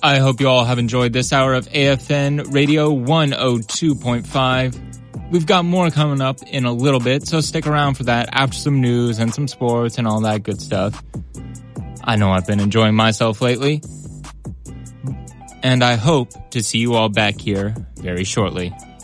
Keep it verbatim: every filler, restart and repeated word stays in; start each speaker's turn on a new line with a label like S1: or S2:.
S1: I hope you all have enjoyed this hour of A F N Radio one oh two point five. We've got more coming up in a little bit, so stick around for that after some news and some sports and all that good stuff. I know I've been enjoying myself lately, and I hope to see you all back here very shortly.